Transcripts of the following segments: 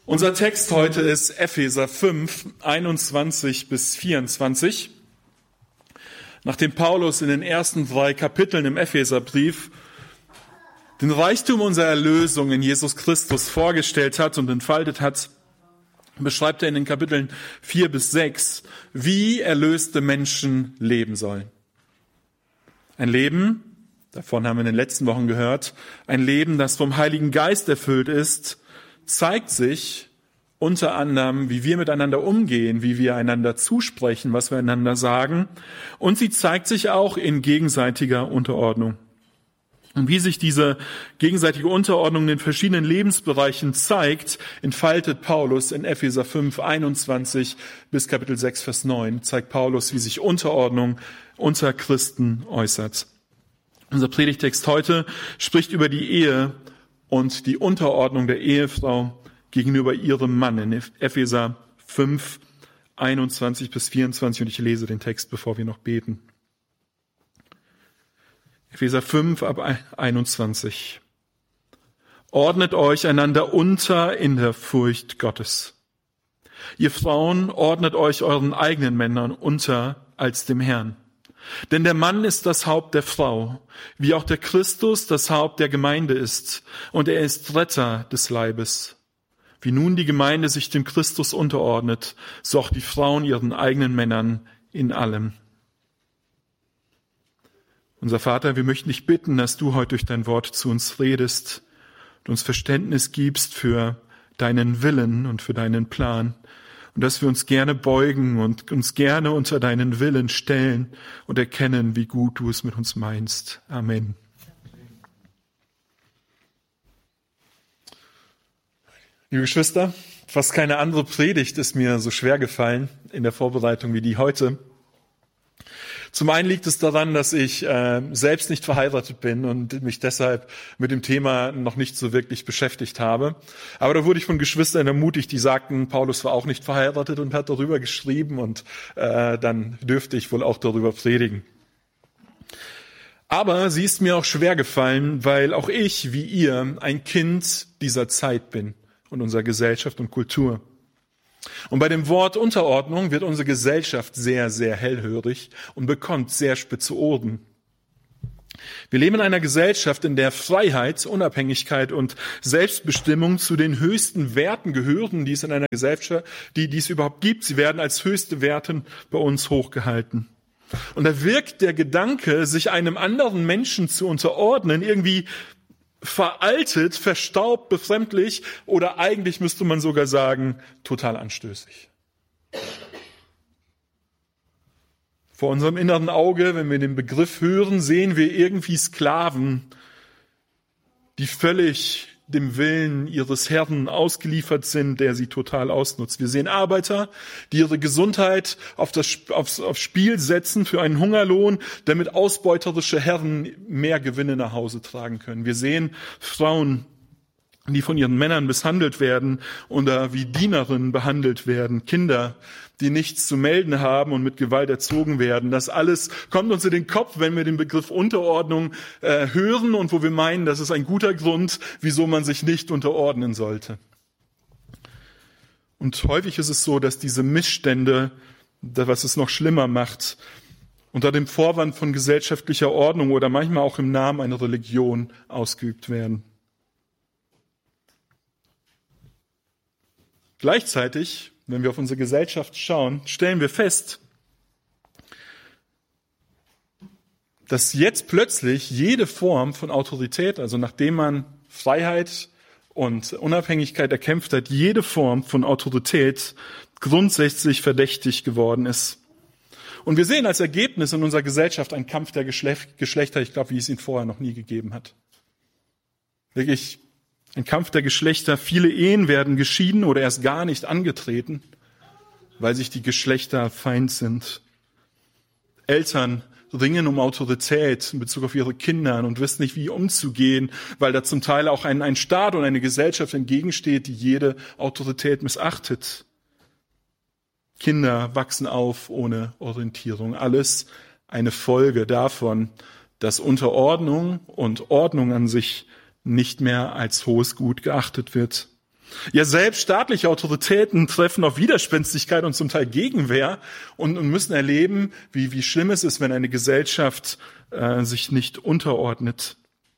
Unser Text heute ist Epheser 5, 21 bis 24. Nachdem Paulus in den ersten 3 Kapiteln im Epheserbrief den Reichtum unserer Erlösung in Jesus Christus vorgestellt hat und entfaltet hat, beschreibt er in den Kapiteln 4 bis 6, wie erlöste Menschen leben sollen. Ein Leben, davon haben wir in den letzten Wochen gehört, ein Leben, das vom Heiligen Geist erfüllt ist, zeigt sich unter anderem, wie wir miteinander umgehen, wie wir einander zusprechen, was wir einander sagen. Und sie zeigt sich auch in gegenseitiger Unterordnung. Und wie sich diese gegenseitige Unterordnung in den verschiedenen Lebensbereichen zeigt, entfaltet Paulus in Epheser 5, 21 bis Kapitel 6, Vers 9, zeigt Paulus, wie sich Unterordnung unter Christen äußert. Unser Predigtext heute spricht über die Ehe und die Unterordnung der Ehefrau gegenüber ihrem Mann in Epheser 5, 21 bis 24. Und ich lese den Text, bevor wir noch beten. Epheser 5 ab 21. Ordnet euch einander unter in der Furcht Gottes. Ihr Frauen, ordnet euch euren eigenen Männern unter als dem Herrn. Denn der Mann ist das Haupt der Frau, wie auch der Christus das Haupt der Gemeinde ist, und er ist Retter des Leibes. Wie nun die Gemeinde sich dem Christus unterordnet, so auch die Frauen ihren eigenen Männern in allem. Unser Vater, wir möchten dich bitten, dass du heute durch dein Wort zu uns redest und uns Verständnis gibst für deinen Willen und für deinen Plan. Und dass wir uns gerne beugen und uns gerne unter deinen Willen stellen und erkennen, wie gut du es mit uns meinst. Amen. Liebe Geschwister, fast keine andere Predigt ist mir so schwer gefallen in der Vorbereitung wie die heute. Zum einen liegt es daran, dass ich selbst nicht verheiratet bin und mich deshalb mit dem Thema noch nicht so wirklich beschäftigt habe. Aber da wurde ich von Geschwistern ermutigt, die sagten, Paulus war auch nicht verheiratet und hat darüber geschrieben und dann dürfte ich wohl auch darüber predigen. Aber sie ist mir auch schwer gefallen, weil auch ich, wie ihr, ein Kind dieser Zeit bin und unserer Gesellschaft und Kultur. Und bei dem Wort Unterordnung wird unsere Gesellschaft sehr, sehr hellhörig und bekommt sehr spitze Ohren. Wir leben in einer Gesellschaft, in der Freiheit, Unabhängigkeit und Selbstbestimmung zu den höchsten Werten gehören, die es in einer Gesellschaft, die es überhaupt gibt. Sie werden als höchste Werte bei uns hochgehalten. Und da wirkt der Gedanke, sich einem anderen Menschen zu unterordnen, irgendwie veraltet, verstaubt, befremdlich oder eigentlich müsste man sogar sagen, total anstößig. Vor unserem inneren Auge, wenn wir den Begriff hören, sehen wir irgendwie Sklaven, die völlig dem Willen ihres Herrn ausgeliefert sind, der sie total ausnutzt. Wir sehen Arbeiter, die ihre Gesundheit aufs Spiel setzen für einen Hungerlohn, damit ausbeuterische Herren mehr Gewinne nach Hause tragen können. Wir sehen Frauen, die von ihren Männern misshandelt werden oder wie Dienerinnen behandelt werden, Kinder, die nichts zu melden haben und mit Gewalt erzogen werden. Das alles kommt uns in den Kopf, wenn wir den Begriff Unterordnung hören und wo wir meinen, das ist ein guter Grund, wieso man sich nicht unterordnen sollte. Und häufig ist es so, dass diese Missstände, was es noch schlimmer macht, unter dem Vorwand von gesellschaftlicher Ordnung oder manchmal auch im Namen einer Religion ausgeübt werden. Gleichzeitig, wenn wir auf unsere Gesellschaft schauen, stellen wir fest, dass jetzt plötzlich jede Form von Autorität, also nachdem man Freiheit und Unabhängigkeit erkämpft hat, jede Form von Autorität grundsätzlich verdächtig geworden ist. Und wir sehen als Ergebnis in unserer Gesellschaft einen Kampf der Geschlechter, ich glaube, wie es ihn vorher noch nie gegeben hat. Wirklich ein Kampf der Geschlechter. Viele Ehen werden geschieden oder erst gar nicht angetreten, weil sich die Geschlechter feind sind. Eltern ringen um Autorität in Bezug auf ihre Kinder und wissen nicht, wie umzugehen, weil da zum Teil auch ein Staat und eine Gesellschaft entgegensteht, die jede Autorität missachtet. Kinder wachsen auf ohne Orientierung. Alles eine Folge davon, dass Unterordnung und Ordnung an sich nicht mehr als hohes Gut geachtet wird. Ja, selbst staatliche Autoritäten treffen auf Widerspenstigkeit und zum Teil Gegenwehr und müssen erleben, wie schlimm es ist, wenn eine Gesellschaft sich nicht unterordnet.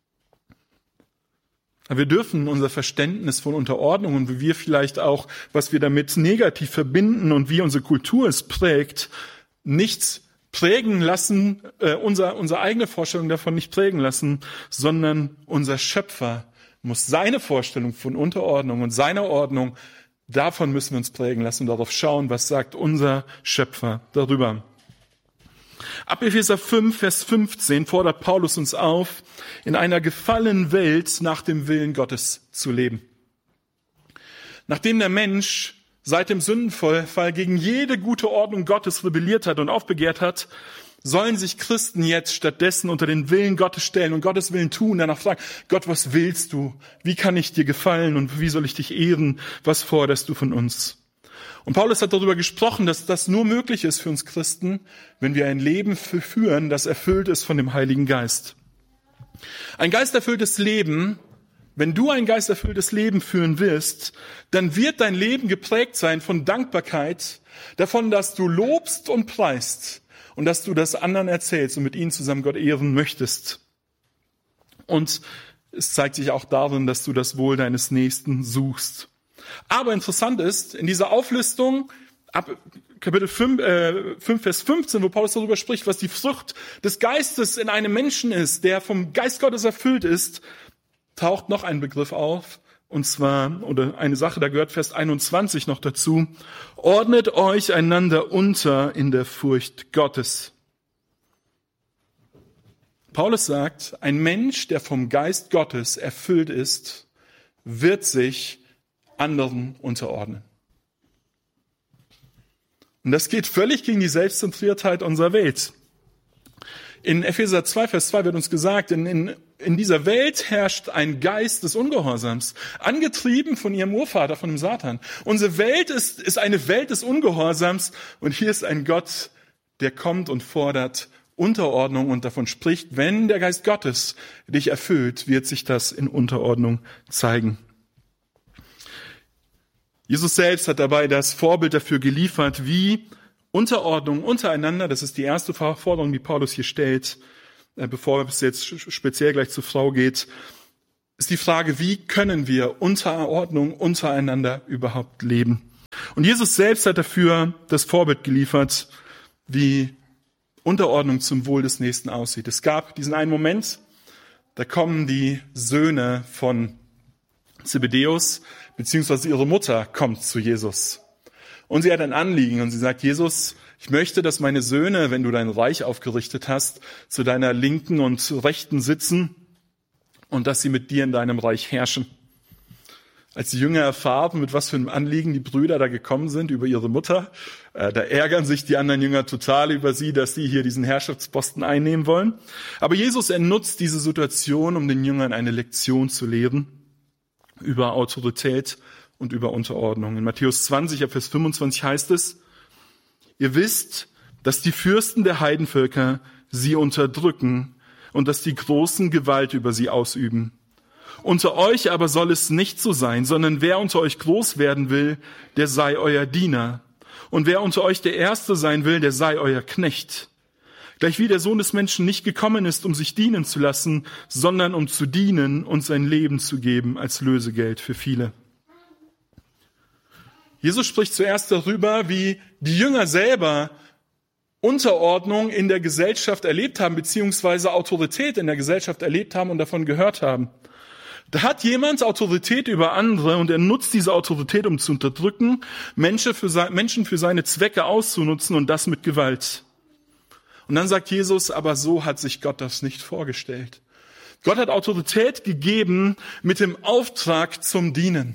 Aber wir dürfen unser Verständnis von Unterordnung und wie wir vielleicht auch, was wir damit negativ verbinden und wie unsere Kultur es prägt, nicht prägen lassen, unsere eigene Vorstellung davon nicht prägen lassen, sondern unser Schöpfer muss seine Vorstellung von Unterordnung und seiner Ordnung, davon müssen wir uns prägen lassen und darauf schauen, was sagt unser Schöpfer darüber. Ab Epheser 5, Vers 15 fordert Paulus uns auf, in einer gefallenen Welt nach dem Willen Gottes zu leben. Nachdem der Mensch seit dem Sündenfall gegen jede gute Ordnung Gottes rebelliert hat und aufbegehrt hat, sollen sich Christen jetzt stattdessen unter den Willen Gottes stellen und Gottes Willen tun, danach fragen, Gott, was willst du? Wie kann ich dir gefallen und wie soll ich dich ehren? Was forderst du von uns? Und Paulus hat darüber gesprochen, dass das nur möglich ist für uns Christen, wenn wir ein Leben führen, das erfüllt ist von dem Heiligen Geist. Ein geisterfülltes Leben, wenn du ein geisterfülltes Leben führen willst, dann wird dein Leben geprägt sein von Dankbarkeit, davon, dass du lobst und preist und dass du das anderen erzählst und mit ihnen zusammen Gott ehren möchtest. Und es zeigt sich auch darin, dass du das Wohl deines Nächsten suchst. Aber interessant ist, in dieser Auflistung, ab Kapitel 5, Vers 15, wo Paulus darüber spricht, was die Frucht des Geistes in einem Menschen ist, der vom Geist Gottes erfüllt ist, taucht noch ein Begriff auf, und zwar, oder eine Sache, da gehört Vers 21 noch dazu, ordnet euch einander unter in der Furcht Gottes. Paulus sagt, ein Mensch, der vom Geist Gottes erfüllt ist, wird sich anderen unterordnen. Und das geht völlig gegen die Selbstzentriertheit unserer Welt. In Epheser 2, Vers 2 wird uns gesagt, in dieser Welt herrscht ein Geist des Ungehorsams, angetrieben von ihrem Urvater, von dem Satan. Unsere Welt ist eine Welt des Ungehorsams und hier ist ein Gott, der kommt und fordert Unterordnung und davon spricht, wenn der Geist Gottes dich erfüllt, wird sich das in Unterordnung zeigen. Jesus selbst hat dabei das Vorbild dafür geliefert, wie Unterordnung untereinander, das ist die erste Forderung, die Paulus hier stellt, bevor es jetzt speziell gleich zur Frau geht, ist die Frage, wie können wir Unterordnung untereinander überhaupt leben? Und Jesus selbst hat dafür das Vorbild geliefert, wie Unterordnung zum Wohl des Nächsten aussieht. Es gab diesen einen Moment, da kommen die Söhne von Zebedäus, beziehungsweise ihre Mutter kommt zu Jesus. Und sie hat ein Anliegen und sie sagt, Jesus, ich möchte, dass meine Söhne, wenn du dein Reich aufgerichtet hast, zu deiner Linken und Rechten sitzen und dass sie mit dir in deinem Reich herrschen. Als die Jünger erfahren, mit was für einem Anliegen die Brüder da gekommen sind über ihre Mutter, da ärgern sich die anderen Jünger total über sie, dass sie hier diesen Herrschaftsposten einnehmen wollen. Aber Jesus nutzt diese Situation, um den Jüngern eine Lektion zu lehren über Autorität und über Unterordnung. In Matthäus 20, Vers 25 heißt es, ihr wisst, dass die Fürsten der Heidenvölker sie unterdrücken und dass die Großen Gewalt über sie ausüben. Unter euch aber soll es nicht so sein, sondern wer unter euch groß werden will, der sei euer Diener. Und wer unter euch der Erste sein will, der sei euer Knecht. Gleichwie der Sohn des Menschen nicht gekommen ist, um sich dienen zu lassen, sondern um zu dienen und sein Leben zu geben als Lösegeld für viele. Jesus spricht zuerst darüber, wie die Jünger selber Unterordnung in der Gesellschaft erlebt haben, beziehungsweise Autorität in der Gesellschaft erlebt haben und davon gehört haben. Da hat jemand Autorität über andere und er nutzt diese Autorität, um zu unterdrücken, Menschen für seine Zwecke auszunutzen und das mit Gewalt. Und dann sagt Jesus, aber so hat sich Gott das nicht vorgestellt. Gott hat Autorität gegeben mit dem Auftrag zum Dienen.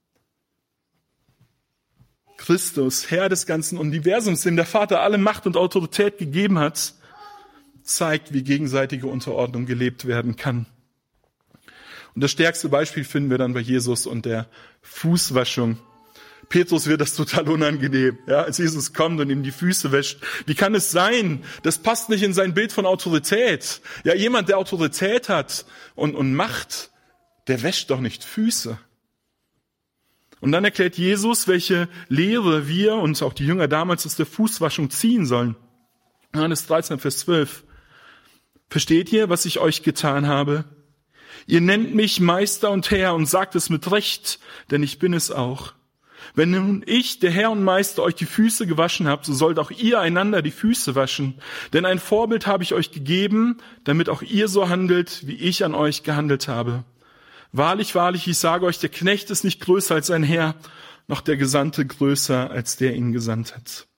Christus, Herr des ganzen Universums, dem der Vater alle Macht und Autorität gegeben hat, zeigt, wie gegenseitige Unterordnung gelebt werden kann. Und das stärkste Beispiel finden wir dann bei Jesus und der Fußwaschung. Petrus wird das total unangenehm, ja, als Jesus kommt und ihm die Füße wäscht. Wie kann es sein? Das passt nicht in sein Bild von Autorität. Ja, jemand, der Autorität hat und Macht, der wäscht doch nicht Füße. Und dann erklärt Jesus, welche Lehre wir und auch die Jünger damals aus der Fußwaschung ziehen sollen. Johannes 13, Vers 12. Versteht ihr, was ich euch getan habe? Ihr nennt mich Meister und Herr und sagt es mit Recht, denn ich bin es auch. Wenn nun ich, der Herr und Meister, euch die Füße gewaschen habt, so sollt auch ihr einander die Füße waschen. Denn ein Vorbild habe ich euch gegeben, damit auch ihr so handelt, wie ich an euch gehandelt habe. Wahrlich, wahrlich, ich sage euch, der Knecht ist nicht größer als sein Herr, noch der Gesandte größer, als der ihn gesandt hat.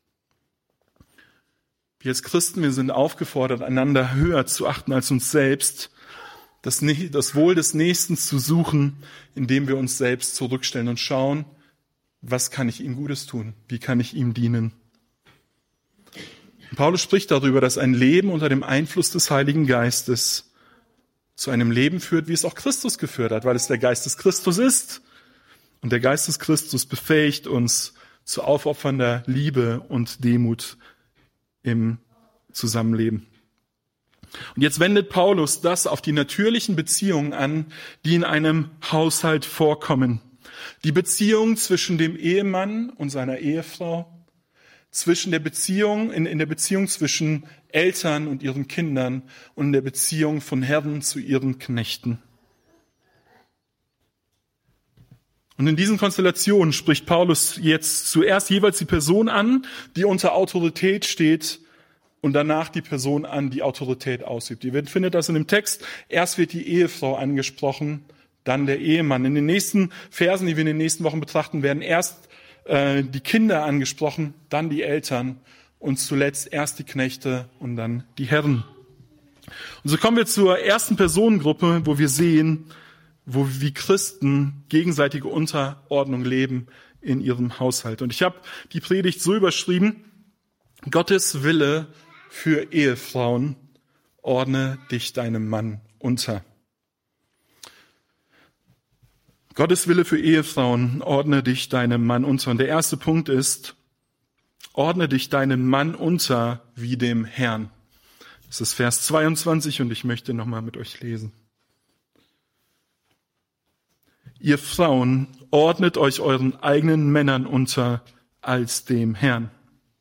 Wir als Christen, wir sind aufgefordert, einander höher zu achten als uns selbst, das Wohl des Nächsten zu suchen, indem wir uns selbst zurückstellen und schauen, was kann ich ihm Gutes tun? Wie kann ich ihm dienen? Und Paulus spricht darüber, dass ein Leben unter dem Einfluss des Heiligen Geistes zu einem Leben führt, wie es auch Christus geführt hat, weil es der Geist des Christus ist. Und der Geist des Christus befähigt uns zu aufopfernder Liebe und Demut im Zusammenleben. Und jetzt wendet Paulus das auf die natürlichen Beziehungen an, die in einem Haushalt vorkommen. Die Beziehung zwischen dem Ehemann und seiner Ehefrau, in der Beziehung zwischen Eltern und ihren Kindern und in der Beziehung von Herren zu ihren Knechten. Und in diesen Konstellationen spricht Paulus jetzt zuerst jeweils die Person an, die unter Autorität steht, und danach die Person an, die Autorität ausübt. Ihr findet das in dem Text. Erst wird die Ehefrau angesprochen, dann der Ehemann. In den nächsten Versen, die wir in den nächsten Wochen betrachten, werden erst die Kinder angesprochen, dann die Eltern und zuletzt erst die Knechte und dann die Herren. Und so kommen wir zur ersten Personengruppe, wo wir sehen, wie Christen gegenseitige Unterordnung leben in ihrem Haushalt. Und ich habe die Predigt so überschrieben: Gottes Wille für Ehefrauen, ordne dich deinem Mann unter. Gottes Wille für Ehefrauen, ordne dich deinem Mann unter. Und der erste Punkt ist, ordne dich deinem Mann unter wie dem Herrn. Das ist Vers 22 und ich möchte nochmal mit euch lesen. Ihr Frauen, ordnet euch euren eigenen Männern unter als dem Herrn.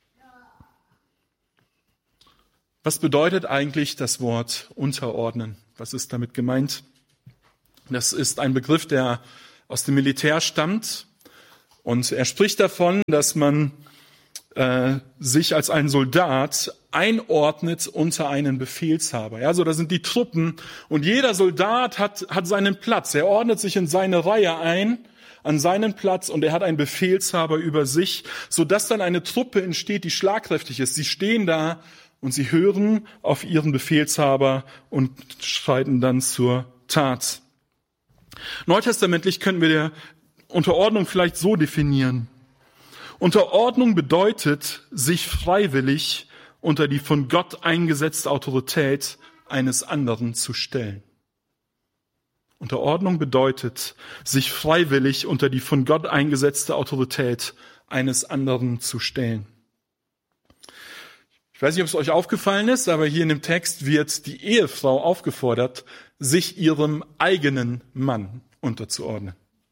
Was bedeutet eigentlich das Wort unterordnen? Was ist damit gemeint? Das ist ein Begriff, der aus dem Militär stammt. Und er spricht davon, dass man sich als ein Soldat einordnet unter einen Befehlshaber. Ja, so da sind die Truppen und jeder Soldat hat seinen Platz. Er ordnet sich in seine Reihe ein, an seinen Platz, und er hat einen Befehlshaber über sich, sodass dann eine Truppe entsteht, die schlagkräftig ist. Sie stehen da und sie hören auf ihren Befehlshaber und schreiten dann zur Tat. Neutestamentlich können wir die Unterordnung vielleicht so definieren. Unterordnung bedeutet, sich freiwillig unter die von Gott eingesetzte Autorität eines anderen zu stellen. Unterordnung bedeutet, sich freiwillig unter die von Gott eingesetzte Autorität eines anderen zu stellen. Ich weiß nicht, ob es euch aufgefallen ist, aber hier in dem Text wird die Ehefrau aufgefordert, sich ihrem eigenen Mann unterzuordnen.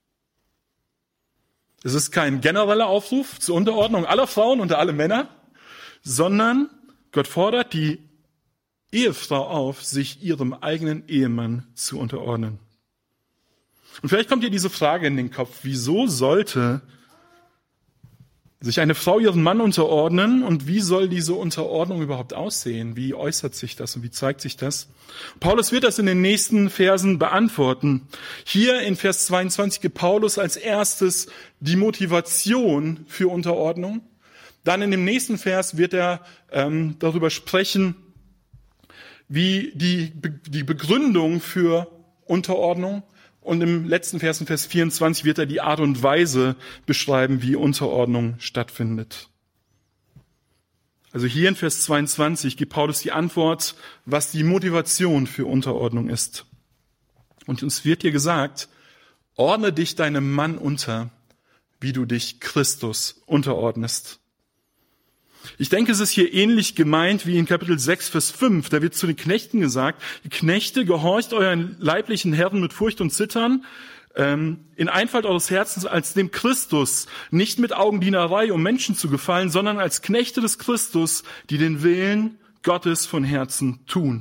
Es ist kein genereller Aufruf zur Unterordnung aller Frauen unter alle Männer, sondern Gott fordert die Ehefrau auf, sich ihrem eigenen Ehemann zu unterordnen. Und vielleicht kommt dir diese Frage in den Kopf: Wieso sollte sich eine Frau ihren Mann unterordnen und wie soll diese Unterordnung überhaupt aussehen? Wie äußert sich das und wie zeigt sich das? Paulus wird das in den nächsten Versen beantworten. Hier in Vers 22 gibt Paulus als erstes die Motivation für Unterordnung. Dann in dem nächsten Vers wird er darüber sprechen, wie die Begründung für Unterordnung. Und im letzten Vers, in Vers 24, wird er die Art und Weise beschreiben, wie Unterordnung stattfindet. Also hier in Vers 22 gibt Paulus die Antwort, was die Motivation für Unterordnung ist. Und uns wird hier gesagt, ordne dich deinem Mann unter, wie du dich Christus unterordnest. Ich denke, es ist hier ähnlich gemeint wie in Kapitel 6, Vers 5. Da wird zu den Knechten gesagt, die Knechte, gehorcht euren leiblichen Herren mit Furcht und Zittern, in Einfalt eures Herzens als dem Christus, nicht mit Augendienerei, um Menschen zu gefallen, sondern als Knechte des Christus, die den Willen Gottes von Herzen tun.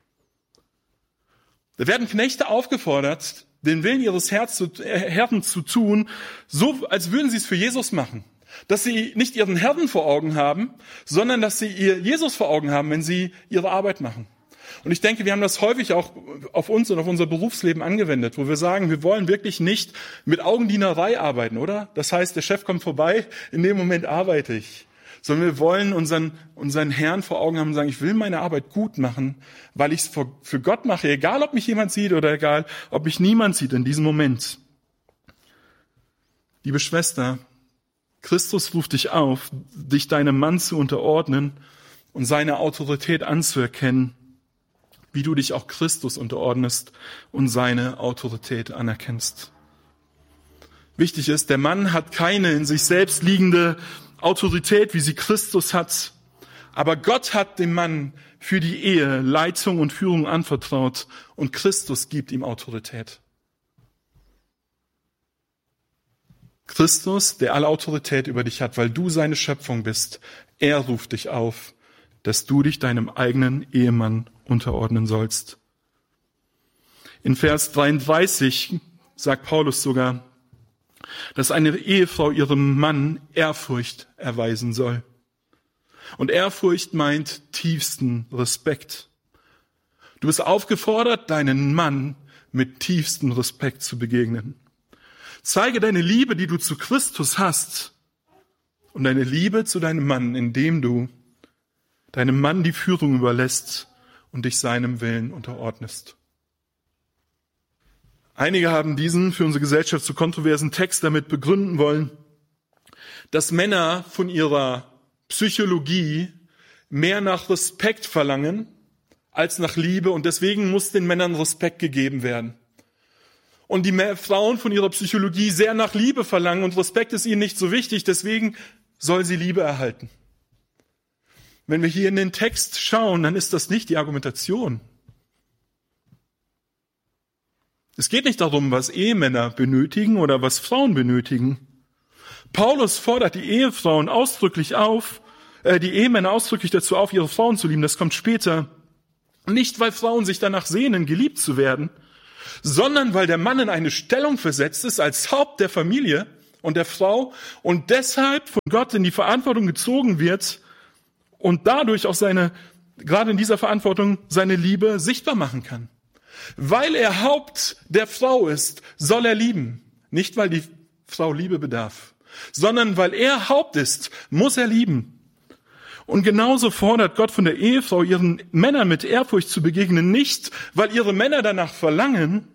Da werden Knechte aufgefordert, den Willen ihres Herrn zu tun, so als würden sie es für Jesus machen. Dass sie nicht ihren Herrn vor Augen haben, sondern dass sie ihr Jesus vor Augen haben, wenn sie ihre Arbeit machen. Und ich denke, wir haben das häufig auch auf uns und auf unser Berufsleben angewendet, wo wir sagen, wir wollen wirklich nicht mit Augendienerei arbeiten, oder? Das heißt, der Chef kommt vorbei, in dem Moment arbeite ich. Sondern wir wollen unseren Herrn vor Augen haben und sagen, ich will meine Arbeit gut machen, weil ich es für Gott mache, egal ob mich jemand sieht oder egal, ob mich niemand sieht in diesem Moment. Liebe Schwester, Christus ruft dich auf, dich deinem Mann zu unterordnen und seine Autorität anzuerkennen, wie du dich auch Christus unterordnest und seine Autorität anerkennst. Wichtig ist, der Mann hat keine in sich selbst liegende Autorität, wie sie Christus hat. Aber Gott hat dem Mann für die Ehe Leitung und Führung anvertraut und Christus gibt ihm Autorität. Christus, der alle Autorität über dich hat, weil du seine Schöpfung bist, er ruft dich auf, dass du dich deinem eigenen Ehemann unterordnen sollst. In Vers 33 sagt Paulus sogar, dass eine Ehefrau ihrem Mann Ehrfurcht erweisen soll. Und Ehrfurcht meint tiefsten Respekt. Du bist aufgefordert, deinen Mann mit tiefstem Respekt zu begegnen. Zeige deine Liebe, die du zu Christus hast, und deine Liebe zu deinem Mann, indem du deinem Mann die Führung überlässt und dich seinem Willen unterordnest. Einige haben diesen für unsere Gesellschaft so kontroversen Text damit begründen wollen, dass Männer von ihrer Psychologie mehr nach Respekt verlangen als nach Liebe und deswegen muss den Männern Respekt gegeben werden. Und die Frauen von ihrer Psychologie sehr nach Liebe verlangen und Respekt ist ihnen nicht so wichtig, deswegen soll sie Liebe erhalten. Wenn wir hier in den Text schauen, dann ist das nicht die Argumentation. Es geht nicht darum, was Ehemänner benötigen oder was Frauen benötigen. Paulus fordert die Ehefrauen ausdrücklich auf, die Ehemänner ausdrücklich dazu auf, ihre Frauen zu lieben. Das kommt später. Nicht, weil Frauen sich danach sehnen, geliebt zu werden, sondern weil der Mann in eine Stellung versetzt ist als Haupt der Familie und der Frau und deshalb von Gott in die Verantwortung gezogen wird und dadurch auch gerade in dieser Verantwortung seine Liebe sichtbar machen kann. Weil er Haupt der Frau ist, soll er lieben. Nicht, weil die Frau Liebe bedarf, sondern weil er Haupt ist, muss er lieben. Und genauso fordert Gott von der Ehefrau, ihren Männern mit Ehrfurcht zu begegnen, nicht, weil ihre Männer danach verlangen,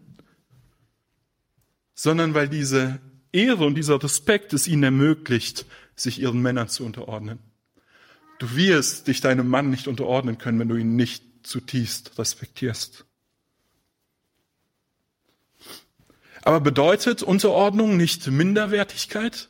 sondern weil diese Ehre und dieser Respekt es ihnen ermöglicht, sich ihren Männern zu unterordnen. Du wirst dich deinem Mann nicht unterordnen können, wenn du ihn nicht zutiefst respektierst. Aber bedeutet Unterordnung nicht Minderwertigkeit?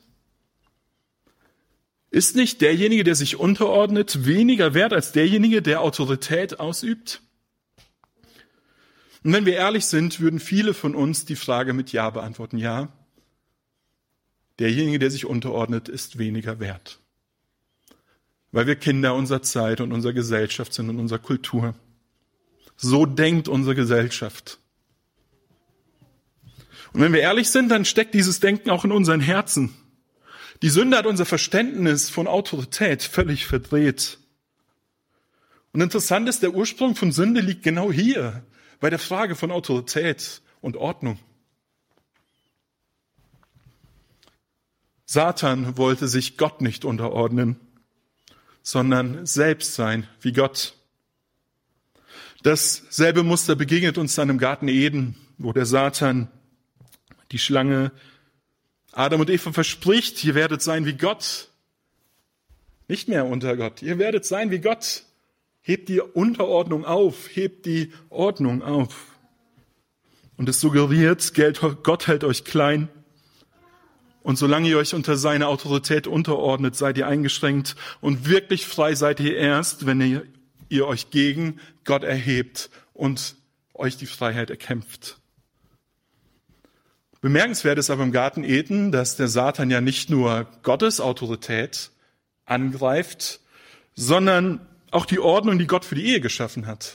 Ist nicht derjenige, der sich unterordnet, weniger wert als derjenige, der Autorität ausübt? Und wenn wir ehrlich sind, würden viele von uns die Frage mit Ja beantworten. Ja, derjenige, der sich unterordnet, ist weniger wert. Weil wir Kinder unserer Zeit und unserer Gesellschaft sind und unserer Kultur. So denkt unsere Gesellschaft. Und wenn wir ehrlich sind, dann steckt dieses Denken auch in unseren Herzen. Die Sünde hat unser Verständnis von Autorität völlig verdreht. Und interessant ist, der Ursprung von Sünde liegt genau hier, bei der Frage von Autorität und Ordnung. Satan wollte sich Gott nicht unterordnen, sondern selbst sein wie Gott. Dasselbe Muster begegnet uns dann im Garten Eden, wo der Satan, die Schlange, Adam und Eva verspricht, ihr werdet sein wie Gott. Nicht mehr unter Gott, ihr werdet sein wie Gott. Hebt die Unterordnung auf, hebt die Ordnung auf. Und es suggeriert, Gott hält euch klein. Und solange ihr euch unter seine Autorität unterordnet, seid ihr eingeschränkt. Und wirklich frei seid ihr erst, wenn ihr euch gegen Gott erhebt und euch die Freiheit erkämpft. Bemerkenswert ist aber im Garten Eden, dass der Satan ja nicht nur Gottes Autorität angreift, sondern auch die Ordnung, die Gott für die Ehe geschaffen hat.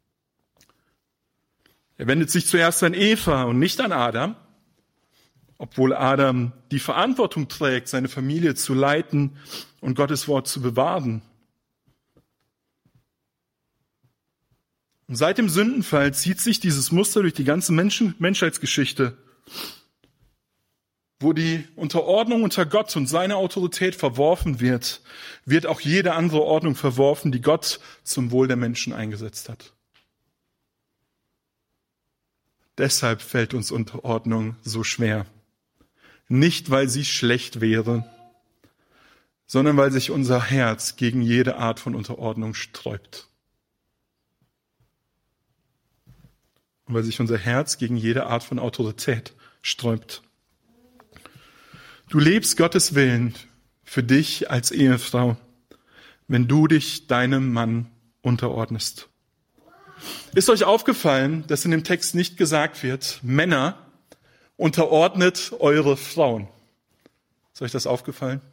Er wendet sich zuerst an Eva und nicht an Adam, obwohl Adam die Verantwortung trägt, seine Familie zu leiten und Gottes Wort zu bewahren. Und seit dem Sündenfall zieht sich dieses Muster durch die ganze Menschheitsgeschichte, wo die Unterordnung unter Gott und seine Autorität verworfen wird, wird auch jede andere Ordnung verworfen, die Gott zum Wohl der Menschen eingesetzt hat. Deshalb fällt uns Unterordnung so schwer. Nicht, weil sie schlecht wäre, sondern weil sich unser Herz gegen jede Art von Unterordnung sträubt. Und weil sich unser Herz gegen jede Art von Autorität sträubt. Du lebst Gottes Willen für dich als Ehefrau, wenn du dich deinem Mann unterordnest. Ist euch aufgefallen, dass in dem Text nicht gesagt wird, Männer, unterordnet eure Frauen? Ist euch das aufgefallen?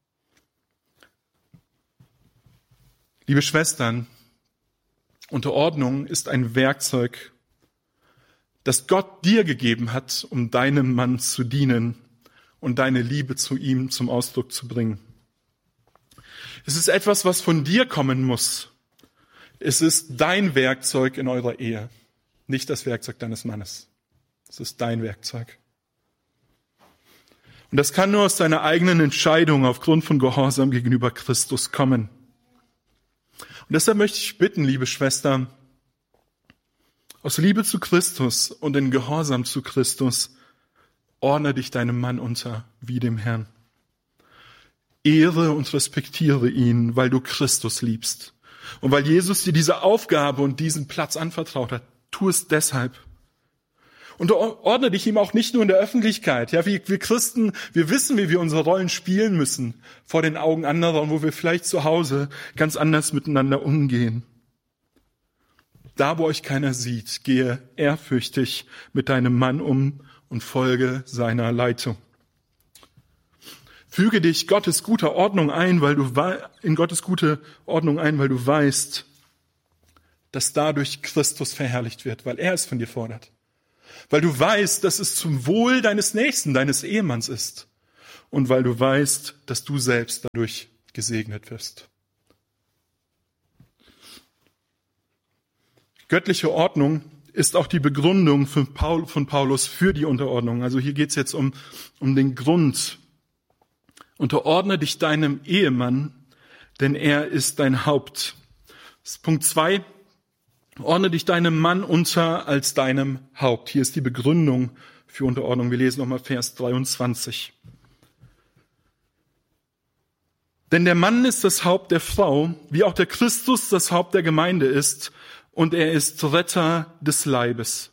Liebe Schwestern, Unterordnung ist ein Werkzeug, das Gott dir gegeben hat, um deinem Mann zu dienen und deine Liebe zu ihm zum Ausdruck zu bringen. Es ist etwas, was von dir kommen muss. Es ist dein Werkzeug in eurer Ehe, nicht das Werkzeug deines Mannes. Es ist dein Werkzeug. Und das kann nur aus deiner eigenen Entscheidung aufgrund von Gehorsam gegenüber Christus kommen. Und deshalb möchte ich bitten, liebe Schwester, aus Liebe zu Christus und in Gehorsam zu Christus, ordne dich deinem Mann unter wie dem Herrn. Ehre und respektiere ihn, weil du Christus liebst. Und weil Jesus dir diese Aufgabe und diesen Platz anvertraut hat, tu es deshalb. Und ordne dich ihm auch nicht nur in der Öffentlichkeit. Ja, wir Christen, wir wissen, wie wir unsere Rollen spielen müssen vor den Augen anderer und wo wir vielleicht zu Hause ganz anders miteinander umgehen. Da, wo euch keiner sieht, gehe ehrfürchtig mit deinem Mann um und folge seiner Leitung. Füge dich Gottes guter Ordnung ein, weil du weißt, dass dadurch Christus verherrlicht wird, weil er es von dir fordert. Weil du weißt, dass es zum Wohl deines Nächsten, deines Ehemanns ist. Und weil du weißt, dass du selbst dadurch gesegnet wirst. Göttliche Ordnung ist auch die Begründung von Paulus für die Unterordnung. Also hier geht es jetzt um den Grund. Unterordne dich deinem Ehemann, denn er ist dein Haupt. Das ist Punkt 2. Ordne dich deinem Mann unter als deinem Haupt. Hier ist die Begründung für Unterordnung. Wir lesen nochmal Vers 23. Denn der Mann ist das Haupt der Frau, wie auch der Christus das Haupt der Gemeinde ist, und er ist Retter des Leibes.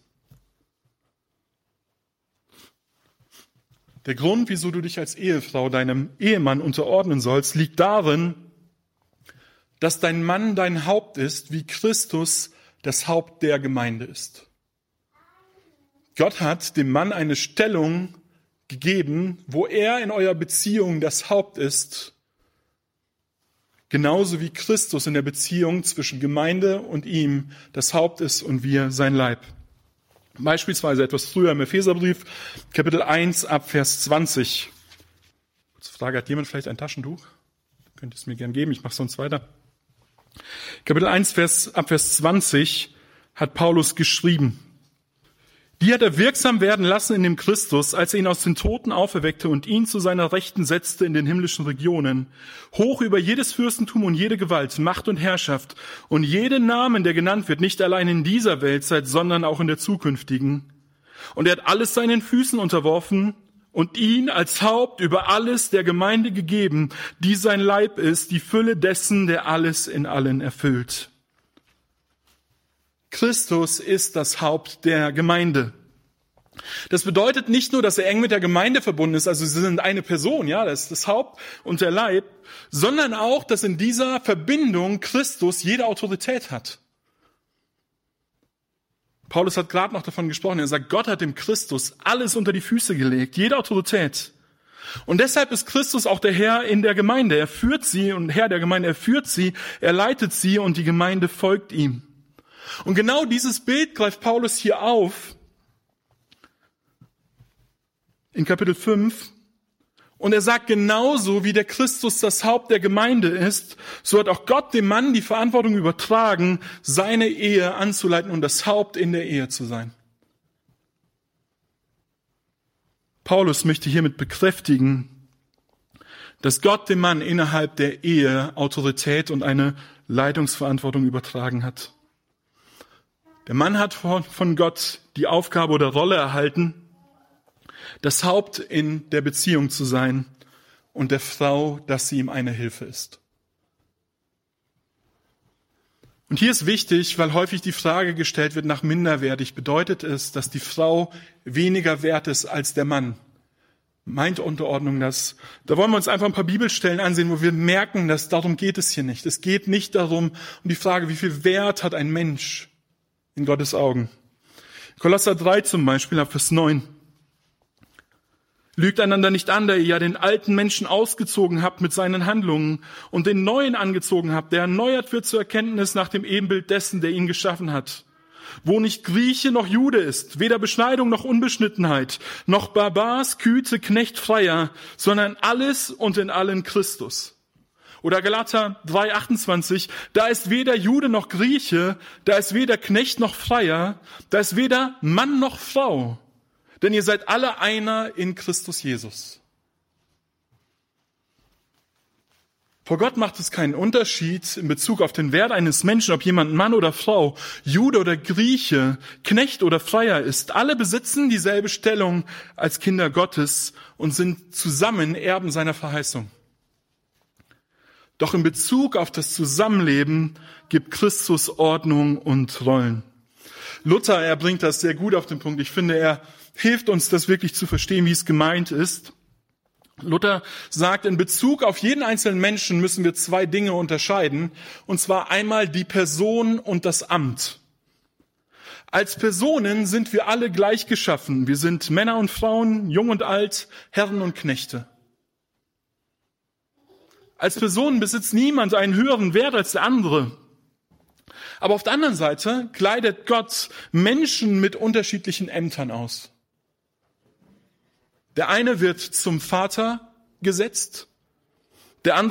Der Grund, wieso du dich als Ehefrau deinem Ehemann unterordnen sollst, liegt darin, dass dein Mann dein Haupt ist, wie Christus das Haupt der Gemeinde ist. Gott hat dem Mann eine Stellung gegeben, wo er in eurer Beziehung das Haupt ist, genauso wie Christus in der Beziehung zwischen Gemeinde und ihm das Haupt ist und wir sein Leib. Beispielsweise etwas früher im Epheserbrief, Kapitel 1, ab Vers 20. Kurze Frage, hat jemand vielleicht ein Taschentuch? Könnt ihr es mir gern geben, ich mache sonst weiter. Kapitel 1, ab Vers 20 hat Paulus geschrieben: Die hat er wirksam werden lassen in dem Christus, als er ihn aus den Toten auferweckte und ihn zu seiner Rechten setzte in den himmlischen Regionen, hoch über jedes Fürstentum und jede Gewalt, Macht und Herrschaft und jeden Namen, der genannt wird, nicht allein in dieser Weltzeit, sondern auch in der zukünftigen. Und er hat alles seinen Füßen unterworfen und ihn als Haupt über alles der Gemeinde gegeben, die sein Leib ist, die Fülle dessen, der alles in allen erfüllt. Christus ist das Haupt der Gemeinde. Das bedeutet nicht nur, dass er eng mit der Gemeinde verbunden ist, also sie sind eine Person, ja, das ist das Haupt und der Leib, sondern auch, dass in dieser Verbindung Christus jede Autorität hat. Paulus hat gerade noch davon gesprochen, er sagt, Gott hat dem Christus alles unter die Füße gelegt, jede Autorität. Und deshalb ist Christus auch der Herr in der Gemeinde. Er führt sie und Herr der Gemeinde, er führt sie, er leitet sie und die Gemeinde folgt ihm. Und genau dieses Bild greift Paulus hier auf in Kapitel 5. Und er sagt, genauso wie der Christus das Haupt der Gemeinde ist, so hat auch Gott dem Mann die Verantwortung übertragen, seine Ehe anzuleiten und das Haupt in der Ehe zu sein. Paulus möchte hiermit bekräftigen, dass Gott dem Mann innerhalb der Ehe Autorität und eine Leitungsverantwortung übertragen hat. Der Mann hat von Gott die Aufgabe oder Rolle erhalten, das Haupt in der Beziehung zu sein und der Frau, dass sie ihm eine Hilfe ist. Und hier ist wichtig, weil häufig die Frage gestellt wird nach minderwertig. Bedeutet es, dass die Frau weniger wert ist als der Mann? Meint Unterordnung das? Da wollen wir uns einfach ein paar Bibelstellen ansehen, wo wir merken, dass darum geht es hier nicht. Es geht nicht darum, um die Frage, wie viel Wert hat ein Mensch in Gottes Augen. Kolosser 3 zum Beispiel, ab Vers 9. Lügt einander nicht an, da ihr ja den alten Menschen ausgezogen habt mit seinen Handlungen und den neuen angezogen habt, der erneuert wird zur Erkenntnis nach dem Ebenbild dessen, der ihn geschaffen hat. Wo nicht Grieche noch Jude ist, weder Beschneidung noch Unbeschnittenheit, noch Barbar, Skythe, Knecht, Freier, sondern alles und in allen Christus. Oder Galater 3,28, da ist weder Jude noch Grieche, da ist weder Knecht noch Freier, da ist weder Mann noch Frau. Denn ihr seid alle einer in Christus Jesus. Vor Gott macht es keinen Unterschied in Bezug auf den Wert eines Menschen, ob jemand Mann oder Frau, Jude oder Grieche, Knecht oder Freier ist. Alle besitzen dieselbe Stellung als Kinder Gottes und sind zusammen Erben seiner Verheißung. Doch in Bezug auf das Zusammenleben gibt Christus Ordnung und Rollen. Luther, er bringt das sehr gut auf den Punkt. Ich finde, er hilft uns, das wirklich zu verstehen, wie es gemeint ist. Luther sagt, in Bezug auf jeden einzelnen Menschen müssen wir zwei Dinge unterscheiden, und zwar einmal die Person und das Amt. Als Personen sind wir alle gleich geschaffen. Wir sind Männer und Frauen, jung und alt, Herren und Knechte. Als Personen besitzt niemand einen höheren Wert als der andere. Aber auf der anderen Seite kleidet Gott Menschen mit unterschiedlichen Ämtern aus. Der eine wird zum Vater gesetzt, der andere